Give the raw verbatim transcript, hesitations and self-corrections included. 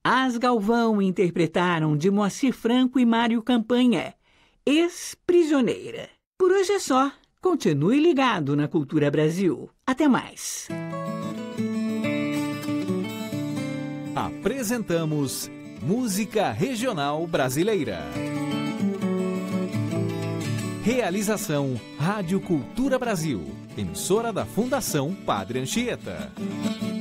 As Galvão interpretaram de Moacir Franco e Mário Campanha, Ex-Prisioneira. Por hoje é só. Continue ligado na Cultura Brasil. Até mais. Apresentamos Música Regional Brasileira. Realização Rádio Cultura Brasil, emissora da Fundação Padre Anchieta.